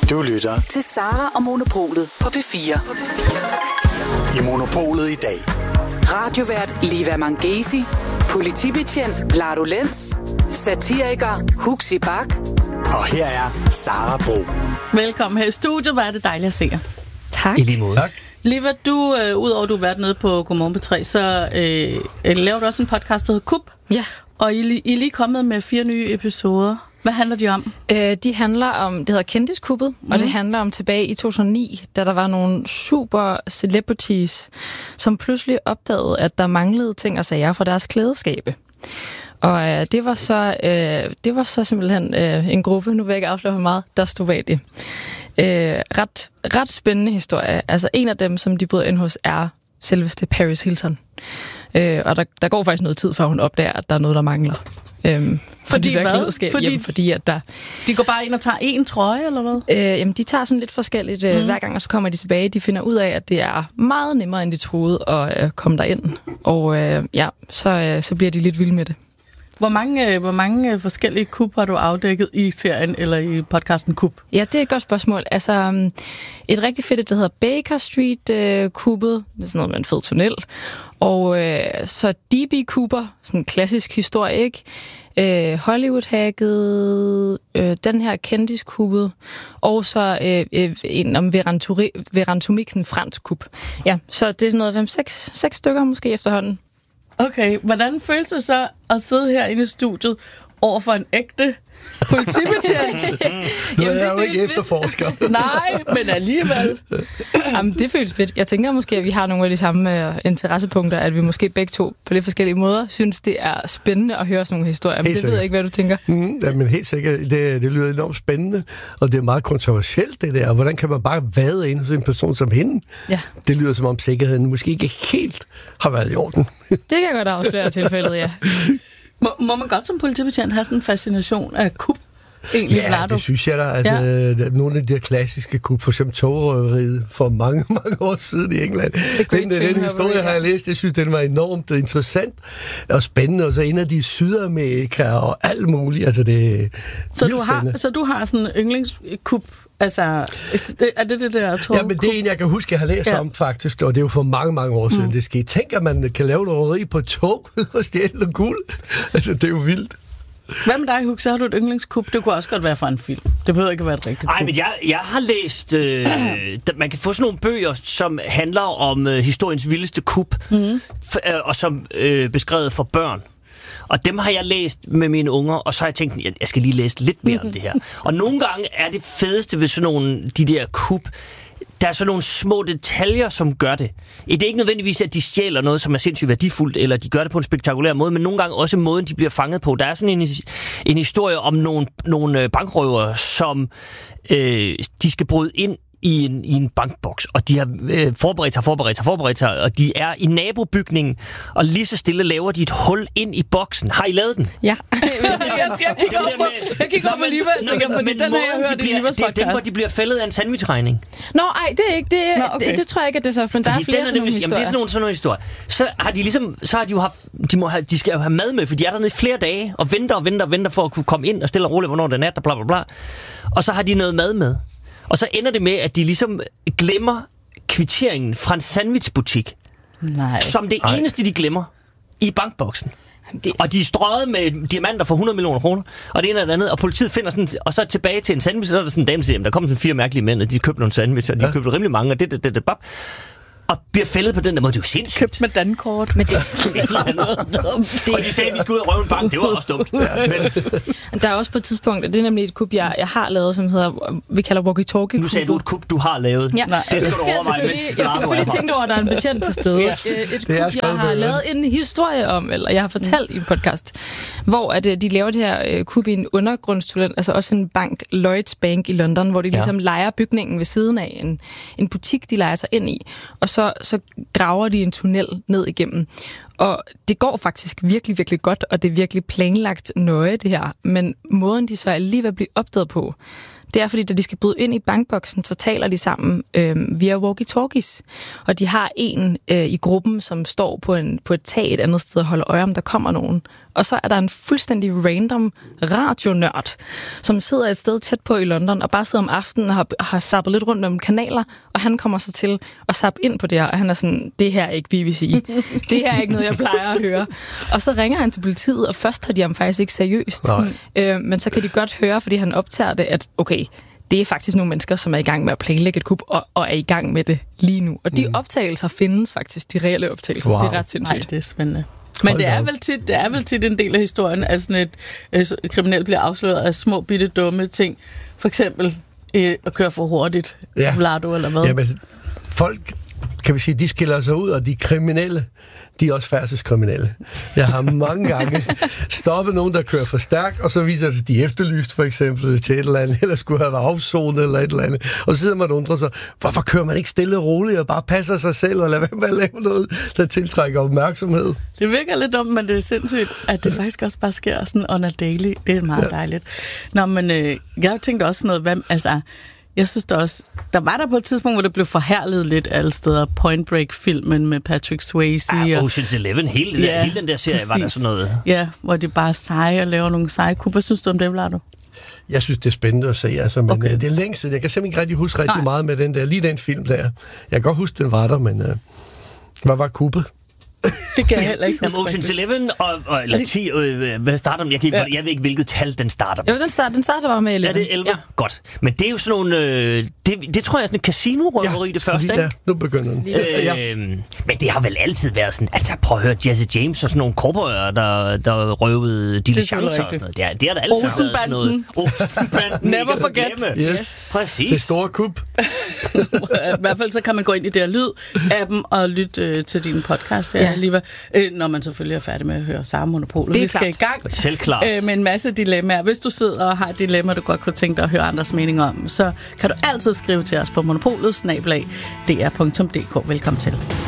Du lytter til Sara og Monopolet på P4. I Monopolet i dag. Radiovært Liva Mangesi, politibetjent Vlado Lenz, satiriker Huxi Bak. Og her er Sara Bro. Velkommen her i studiet. Hvor er det dejligt at se jer. Tak. I lige måde. Tak. Liva, du, udover at du har været nede på Godmorgen P3, så laver du også en podcast, der hedder KUP. Ja. Og I er lige kommet med 4 nye episoder. Hvad handler de om? De handler om, det hedder Kendiskuppet, og det handler om tilbage i 2009, da der var nogle super celebrities, som pludselig opdagede, at der manglede ting og sager fra deres klædeskabe. Og det var så simpelthen en gruppe, nu vil jeg ikke afsløre for meget, der stod bag det. Ret spændende historie. Altså en af dem, som de bryder ind hos, er selveste Paris Hilton. Og der går faktisk noget tid, før hun opdager, at der er noget, der mangler. Fordi der klædeskab. Fordi at der... De går bare ind og tager en trøje, eller hvad? Jamen, de tager sådan lidt forskelligt hver gang, og så kommer de tilbage. De finder ud af, at det er meget nemmere, end de troede at komme derind. Og så bliver de lidt vilde med det. Hvor mange forskellige kup har du afdækket i serien eller i podcasten KUP? Ja, det er et godt spørgsmål. Altså, et rigtig fedt, der hedder Baker Street-kuppet. Det er sådan noget med en fed tunnel. Og så D.B. Cooper, sådan en klassisk historie, ikke? Hollywood-hacket, den her kendiskuppet, og så en om Verantomik, en fransk kup. Ja, så det er sådan noget 5-6 stykker måske efterhånden. Okay, hvordan føles det så at sidde herinde i studiet over for en ægte politibetjent? Nu er jeg jo ikke efterforsker. Nej, men alligevel. Jamen, det føles fedt. Jeg tænker måske, at vi har nogle af de samme interessepunkter, at vi måske begge to på lidt forskellige måder synes, det er spændende at høre sådan nogle historier. Men det ved jeg ikke, hvad du tænker. Men helt sikkert. Det lyder enormt spændende, og det er meget kontroversielt, det der. Hvordan kan man bare vade ind hos en person som hende? Ja. Det lyder som om sikkerheden måske ikke helt har været i orden. Det kan jeg godt afsløre tilfældet, ja. Må man godt som politibetjent have sådan en fascination af kup? Egentlig, ja, Vlado? Det synes jeg da. Altså, nogle af de der klassiske kup, for eksempel togrøveriet for mange år siden i England. Den historie har jeg læst. Jeg synes, den var enormt interessant og spændende. Og så en af de Sydamerika og alt muligt. Altså, det så du har sådan en yndlingskup? Altså, er det der tog? Ja, men det er en, jeg kan huske, jeg har læst om faktisk, og det er jo for mange år siden, det skete. Tænk, at man kan lave røveri på tog og stjæle guld. Altså, det er jo vildt. Hvad med dig, Huxi? Har du et yndlingskup? Det kunne også godt være fra en film. Det behøver ikke være et rigtigt kup. Nej, men jeg har læst... man kan få sådan nogle bøger, som handler om historiens vildeste kup, og som beskrevet for børn. Og dem har jeg læst med mine unger, og så har jeg tænkt, jeg skal lige læse lidt mere om det her. Og nogle gange er det fedeste ved sådan nogle, de der kup, der er sådan nogle små detaljer, som gør det. Det er ikke nødvendigvis, at de stjæler noget, som er sindssygt værdifuldt, eller de gør det på en spektakulær måde, men nogle gange også måden, de bliver fanget på. Der er sådan en historie om nogle bankrøvere, som de skal bryde ind i en bankboks, og de har forberedt sig, og de er i nabobygningen, og lige så stille laver de et hul ind i boksen. Har I lavet den? Ja. Jeg kigger op med Liva, jeg tænker, fordi den har jeg hørt i Livas podcast. Det er dem, hvor de bliver fældet af en sandwichregning. Nå, ej, det er ikke det. Det tror jeg ikke, at det er så, men der er flere sådan nogle historier. Det er sådan nogle historier. Så har de ligesom, de skal jo have mad med, for de er dernede flere dage, og venter for at kunne komme ind og stille og roligt, hvornår det er nat, og bla bla bla. Og så har de noget mad med. Og så ender det med, at de ligesom glemmer kvitteringen fra en sandwichbutik. Nej. Som det eneste, de glemmer i bankboksen. Og de er strøget med diamanter for 100 millioner kroner. Og det ene eller andet. Og politiet finder sådan... Og så tilbage til en sandwich, så er der sådan en dame, der siger, der kom sådan 4 mærkelige mænd, og de købte nogle sandwich, og de købte rimelig mange, og det. Og bliver fældet på den der måde. Det er jo sindssygt. Købt med dankort. Men det og de sagde, at vi skulle ud og røve en bank. Det var også dumt. Men der er også på et tidspunkt, det er nemlig et kup, jeg har lavet, som hedder, vi kalder walkie-talkie. Nu sagde du et kup, du har lavet. Ja. Det skal du overveje, mens jeg skal selvfølgelig tænke over, at der er en betjent til stede. Et kup, jeg har lavet en historie om, eller jeg har fortalt i en podcast, hvor at de laver det her kup i en undergrundstunnel, altså også en bank, Lloyds Bank i London, hvor de ligesom lejer bygningen ved siden af en butik, de lejer sig ind i, og så graver de en tunnel ned igennem. Og det går faktisk virkelig, virkelig godt, og det er virkelig planlagt nøje, det her. Men måden, de så alligevel bliver opdaget på, det er, fordi da de skal bryde ind i bankboksen, så taler de sammen via walkie-talkies. Og de har en i gruppen, som står på et tag et andet sted og holder øje, om der kommer nogen. Og så er der en fuldstændig random radionørd, som sidder et sted tæt på i London, og bare sidder om aftenen og har zappet lidt rundt om kanaler, og han kommer så til at zappe ind på det her, og han er sådan, det her er ikke BBC. Det her er ikke noget, jeg plejer at høre. Og så ringer han til politiet, og først tager de ham faktisk ikke seriøst. Men så kan de godt høre, fordi han optager det, at okay, det er faktisk nogle mennesker, som er i gang med at planlægge et kup, og er i gang med det lige nu. Og de optagelser findes faktisk, de reelle optagelser. Wow. Det er ret sindssygt. Nej, det er spændende. Men det er vel tit en del af historien, at sådan et kriminelt bliver afsløret af små, bitte, dumme ting. For eksempel at køre for hurtigt, Vlado eller hvad. Jamen, folk, kan vi sige, de skiller sig ud, og de kriminelle, de er også færdselskriminelle. Jeg har mange gange stoppet nogen, der kører for stærkt, og så viser det, at de er efterlyst for eksempel til et eller andet, eller skulle have været afzonet eller et eller andet. Og så sidder man og undrer sig, hvorfor kører man ikke stille og roligt og bare passer sig selv, og lader være med at lave noget, der tiltrækker opmærksomhed? Det virker lidt dumt, men det er sindssygt, at det faktisk også bare sker sådan on a daily. Det er meget dejligt. Nå, men jeg tænkte også noget, jeg synes da også, der var på et tidspunkt, hvor det blev forherliget lidt alle steder. Point Break-filmen med Patrick Swayze. Ocean's 11, hele den der serie, præcis. Var der sådan noget. Ja, hvor de bare er seje og laver nogle seje kup. Hvad synes du om det, Vlado? Jeg synes, det er spændende at se, altså, men det er længe siden. Jeg kan simpelthen ikke rigtig huske rigtig meget med den der, lige den film der. Jeg kan godt huske, den var der, men hvad var kuppet? Det kan jeg heller ikke huske. Ocean's 11 eller 10, hvad starter den? Jeg ved ikke, hvilket tal den starter med. Jo, den starter bare med 11. Er det 11? Ja. Godt. Men det er jo sådan nogle... det tror jeg er sådan et casino-røveri, det første, ikke? Ja, nu begynder den. Men det har vel altid været sådan... Altså, prøv at høre Jesse James og sådan nogle korporører, der røvede diligencer og sådan noget. Det har der altid været sådan noget. Olsenbanden. Never forget. Yes. Præcis. Det store kup. I hvert fald så kan man gå ind i det her lyd-appen og lytte til din podcast her. Liva, når man selvfølgelig er færdig med at høre Sara Monopolet. Vi skal i gang med en masse dilemmaer. Hvis du sidder og har et dilemma, du godt kunne tænke dig at høre andres mening om, så kan du altid skrive til os på monopolet@dr.dk. Velkommen til.